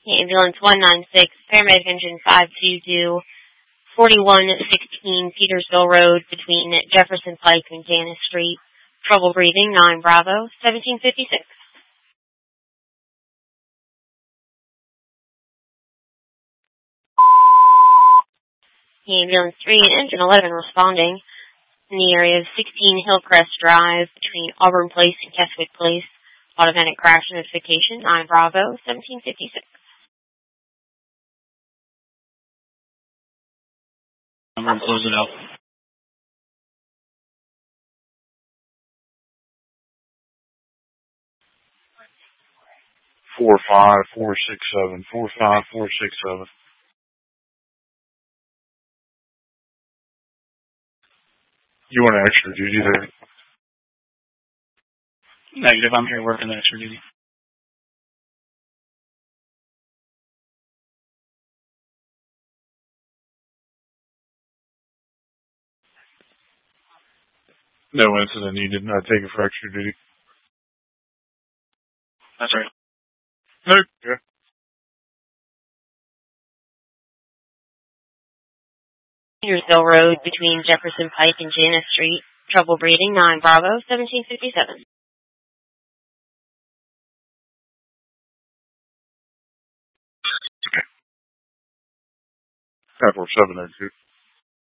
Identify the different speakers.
Speaker 1: Ambulance 196, paramedic engine 522, 4116 Petersville Road between Jefferson Pike and Janice Street. Trouble breathing, 9 Bravo, 1756. Ambulance 3 and engine 11 responding in the area of 16 Hillcrest Drive between Auburn Place and Keswick Place. Automatic crash notification, 9 Bravo, 1756.
Speaker 2: I'm going to close it out.
Speaker 3: Four 45467. 45467. You want an extra duty there?
Speaker 2: Negative. I'm here working the extra duty.
Speaker 3: No incident needed. Not taken for extra duty.
Speaker 2: That's right.
Speaker 3: No. Yeah.
Speaker 1: Petersville Road between Jefferson Pike and Janice Street. Trouble breathing, 9 Bravo, 1757.
Speaker 3: Okay. 54702.